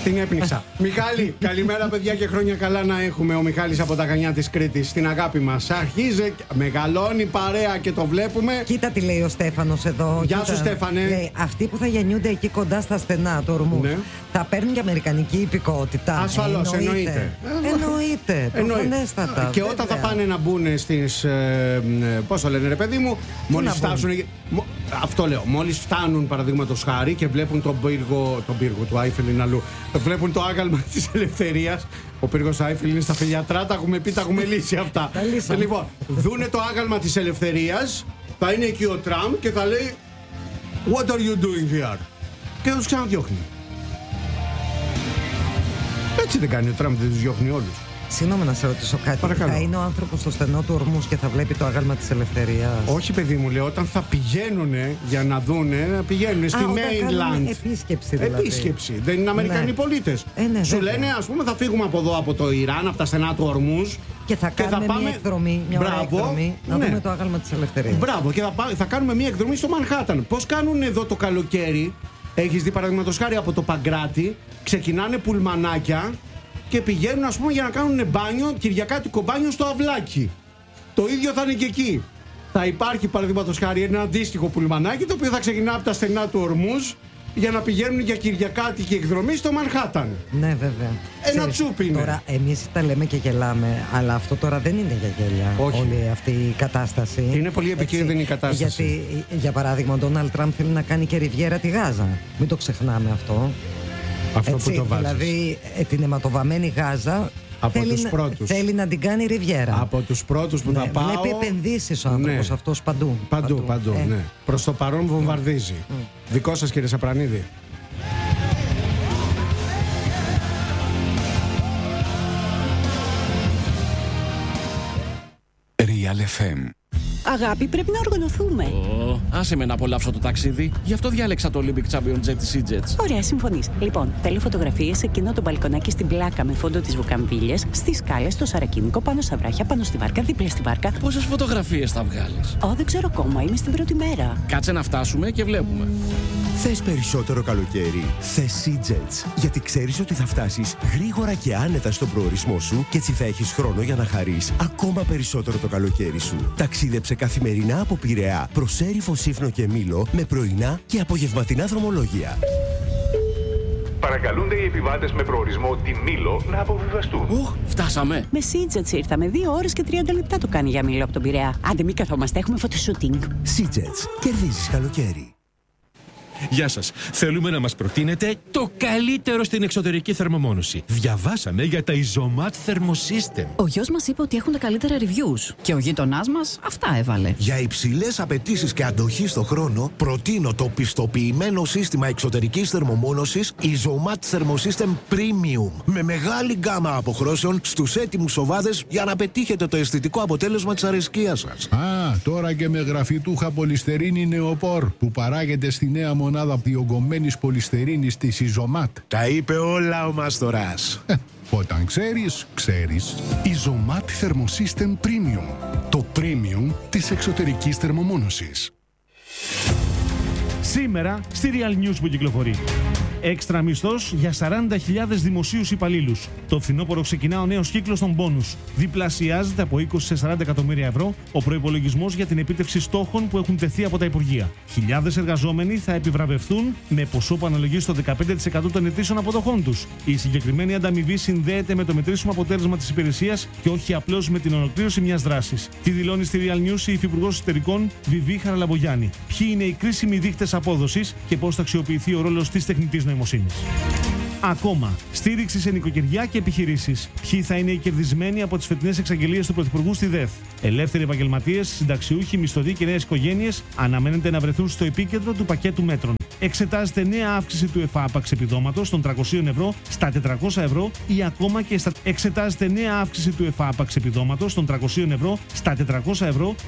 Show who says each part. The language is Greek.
Speaker 1: Την έπνιξα. Μιχάλη, καλημέρα παιδιά και χρόνια καλά να έχουμε. Ο Μιχάλης από τα Χανιά της Κρήτης. Την αγάπη μας. Αρχίζει, μεγαλώνει παρέα και το βλέπουμε.
Speaker 2: Κοίτα τι λέει ο Στέφανος εδώ.
Speaker 1: Γεια σου, Στέφανε.
Speaker 2: Λέει, αυτοί που θα γεννιούνται εκεί κοντά στα στενά του ορμού, ναι, θα παίρνουν και αμερικανική υπηκότητα.
Speaker 1: Ασφαλώς, εννοείται.
Speaker 2: Προφανέστατα.
Speaker 1: Και όταν θα πάνε να μπουν στις. Πώς το λένε, ρε παιδί μου, μόλις φτάσουν. Αυτό λέω. Μόλις φτάνουν, παραδείγματος χάρη, και βλέπουν τον πύργο του Άιφελ είναι αλλού. Βλέπουν το άγαλμα της ελευθερίας. Ο πύργος Άιφελ είναι στα Φιλιατρά, τα έχουμε πει, τα έχουμε λύσει αυτά. Λοιπόν, δούνε το άγαλμα της ελευθερίας, θα είναι εκεί ο Τραμπ και θα λέει What are you doing here? Και θα τους ξαναδιώχνει. Έτσι δεν κάνει ο Τραμπ, δεν τους διώχνει όλους.
Speaker 2: Συγγνώμη να σε ρωτήσω κάτι.
Speaker 1: Παρακαλώ.
Speaker 2: Θα είναι ο άνθρωπος στο στενό του ορμούς και θα βλέπει το άγαλμα της ελευθερίας?
Speaker 1: Όχι, παιδί μου, λέω, όταν θα πηγαίνουν για να δούνε, να πηγαίνουν στη mainland.
Speaker 2: Επίσκεψη δηλαδή.
Speaker 1: Επίσκεψη. Δεν είναι Αμερικανοί πολίτες.
Speaker 2: Ναι,
Speaker 1: σου λένε, ας πούμε, θα φύγουμε από εδώ, από το Ιράν, από τα στενά του ορμούς.
Speaker 2: Και θα κάνουμε μια εκδρομή, μια ωραία εκδρομή, να δούμε το άγαλμα της ελευθερίας.
Speaker 1: Μπράβο, και θα κάνουμε μια εκδρομή στο Μανχάταν. Πώς κάνουν εδώ το καλοκαίρι, έχεις δει παραδείγματος χάρη από το Παγκράτη, ξεκινάνε πουλμανάκια και πηγαίνουν, ας πούμε, για να κάνουν μπάνιο, κυριακάτικο μπάνιο στο αυλάκι. Το ίδιο θα είναι και εκεί. Θα υπάρχει, παραδείγματος χάρη, ένα αντίστοιχο πουλμανάκι, το οποίο θα ξεκινά από τα στενά του ορμούς για να πηγαίνουν για κυριακάτικη εκδρομή στο Μανχάταν.
Speaker 2: Ναι, βέβαια.
Speaker 1: Ένα τσουπ είναι.
Speaker 2: Τώρα, εμείς τα λέμε και γελάμε, αλλά αυτό τώρα δεν είναι για γέλια.
Speaker 1: Όχι.
Speaker 2: Όλη αυτή η κατάσταση.
Speaker 1: Είναι πολύ επικίνδυνη η κατάσταση.
Speaker 2: Γιατί, για παράδειγμα, ο Ντόναλντ Τραμπ θέλει να κάνει και ριβιέρα τη Γάζα. Μην το ξεχνάμε αυτό.
Speaker 1: Αυτό
Speaker 2: έτσι,
Speaker 1: που το βάζεις.
Speaker 2: Δηλαδή, την αιματοβαμμένη Γάζα
Speaker 1: από τους πρώτους.
Speaker 2: Θέλει να την κάνει ριβιέρα.
Speaker 1: Από τους πρώτους που θα πάω.
Speaker 2: Βλέπει επενδύσεις ο άνθρωπος αυτός παντού.
Speaker 1: Παντού, ναι. Προς το παρόν βομβαρδίζει. Δικό σας, κύριε Σαπρανίδη.
Speaker 3: Real FM.
Speaker 4: Αγάπη, πρέπει να οργανωθούμε.
Speaker 5: Άσε με να απολαύσω το ταξίδι. Γι' αυτό διάλεξα το Olympic Champion Jet της EasyJet.
Speaker 4: Ωραία, συμφωνείς. Λοιπόν, θέλω φωτογραφίες σε εκείνο το μπαλκονάκι στην πλάκα με φόντο τις βουκαμβίλιες, στις σκάλες, στο Σαρακίνικο, πάνω στα βράχια, πάνω στη βάρκα, δίπλα στη βάρκα.
Speaker 5: Πόσες φωτογραφίες θα βγάλεις?
Speaker 4: Δεν ξέρω ακόμα. Είμαι στην πρώτη μέρα.
Speaker 5: Κάτσε να φτάσουμε και βλέπουμε.
Speaker 6: Θες περισσότερο καλοκαίρι? Θες EasyJet. Γιατί ξέρεις ότι θα φτάσεις γρήγορα και άνετα στον προορισμό σου και έτσι θα έχεις χρόνο για να χαρείς ακόμα περισσότερο το καλοκαίρι σου. Ταξίδεψε καθημερινά από Πειραιά προς Έρυφο, Σύφνο και Μήλο με πρωινά και απογευματινά δρομολόγια.
Speaker 7: Παρακαλούνται οι επιβάτες με προορισμό τη Μήλο να αποβιβαστούν.
Speaker 5: Φτάσαμε.
Speaker 4: Με EasyJet ήρθαμε. 2 ώρες και 30 λεπτά το κάνει για Μήλο από τον Πειραιά. Άντε, μην καθόμαστε, έχουμε φωτοσούτινγκ.
Speaker 6: EasyJet. Κερδίζεις καλοκαίρι.
Speaker 8: Γεια σας. Θέλουμε να μας προτείνετε το καλύτερο στην εξωτερική θερμομόνωση. Διαβάσαμε για τα Isomat Thermosystem.
Speaker 9: Ο γιος μας είπε ότι έχουν τα καλύτερα reviews και ο γείτονάς μας αυτά έβαλε.
Speaker 10: Για υψηλές απαιτήσεις και αντοχή στο χρόνο, προτείνω το πιστοποιημένο σύστημα εξωτερικής θερμομόνωσης Isomat Thermosystem Premium. Με μεγάλη γκάμα αποχρώσεων στους έτοιμους σοβάδες για να πετύχετε το αισθητικό αποτέλεσμα της αρεσκίας σας.
Speaker 11: Τώρα και με γραφιτούχα πολυστερίνη νεοπόρ που παράγεται στη νέα μονάδα διογκωμένης πολυστερίνης της Isomat.
Speaker 10: Τα είπε όλα ο Μαστοράς.
Speaker 11: Όταν ξέρεις, ξέρεις. Isomat Thermosystem Premium. Το premium της εξωτερικής θερμομόνωσης.
Speaker 12: Σήμερα στη Real News που κυκλοφορεί. Έξτρα μισθός για 40.000 δημοσίους υπαλλήλους. Το φθινόπωρο ξεκινά ο νέος κύκλος των μπόνους. Διπλασιάζεται από 20 σε 40 εκατομμύρια ευρώ ο προϋπολογισμός για την επίτευξη στόχων που έχουν τεθεί από τα Υπουργεία. Χιλιάδες εργαζόμενοι θα επιβραβευθούν με ποσό που αναλογεί στο 15% των ετήσιων αποδοχών τους. Η συγκεκριμένη ανταμοιβή συνδέεται με το μετρήσιμο αποτέλεσμα της υπηρεσίας και όχι απλώς με την ολοκλήρωση μιας δράσης. Τι δηλώνει στη Real News η Υφυπουργός Εσωτερικών Βιβί Χαραλαμπογιάννη. Ποιοι είναι οι κρίσιμοι δείκτες απόδοσης και πώς θα αξιοποιηθεί ο ρόλος της τεχνητής νοημοσύνης. Ακόμα, στήριξη σε νοικοκυριά και επιχειρήσεις. Ποιοι θα είναι οι κερδισμένοι από τις φετινές εξαγγελίες του Πρωθυπουργού στη ΔΕΘ. Ελεύθεροι επαγγελματίες, συνταξιούχοι, μισθωτοί και νέες οικογένειες αναμένεται να βρεθούν στο επίκεντρο του πακέτου μέτρων. Εξετάζεται νέα αύξηση του εφάπαξ επιδόματος των 300 ευρώ στα 400 ευρώ ή ακόμα και στα... Εξετάζεται νέα αύξηση του εφάπαξ επιδόματος των 300 ευρώ στα 400 ευρώ